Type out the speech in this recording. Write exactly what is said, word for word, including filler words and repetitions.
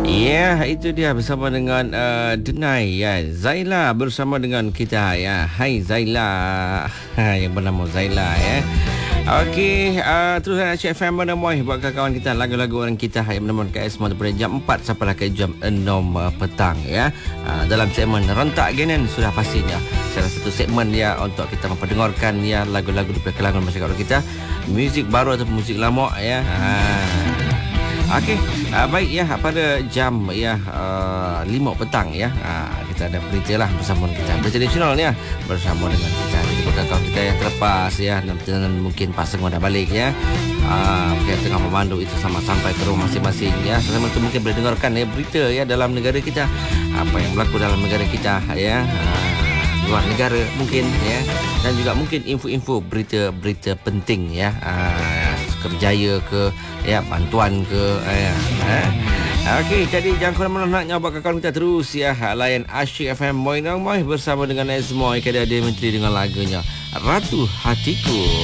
Ya, itu dia bersama dengan uh, Denai ya. Zaila bersama dengan kita ya. Hai Zaila. Ha, yang bernama Zaila ya. Okey, uh, terus Aceh F M menemui buat kawan-kawan kita lagu-lagu orang kita yang menemui K S daripada jam empat sampai ke jam enam uh, petang ya. Uh, dalam segmen Rentak Genan sudah pastinya salah satu segmen ya untuk kita memperdengarkan ya lagu-lagu daripada kalangan masyarakat kita, muzik baru atau muzik lama ya. Ha. Okey, uh, baik ya, pada jam ya uh, lima petang ya. Uh, kita ada berita lah bersama kita. Berita nasional ya bersama dengan kita. Jadi kawan kita yang terlepas ya, dan, dan mungkin Pak Sengwa dah balik ya. Uh, kita tengah memandu itu sama sampai ke rumah masing-masing ya. Sama itu mungkin boleh dengarkan ya berita ya dalam negara kita. Apa yang berlaku dalam negara kita ya. Uh, luar negara mungkin ya, dan juga mungkin info-info berita-berita penting ya, aa, kerjaya ke ya, bantuan ke ya. Okey, jadi jangan ke mana-mana, nak nyawa kawan kita terus ya layan Asyik F M Moinang Moi bersama dengan Esmoy, kada ada menteri dengan lagunya Ratu Hatiku.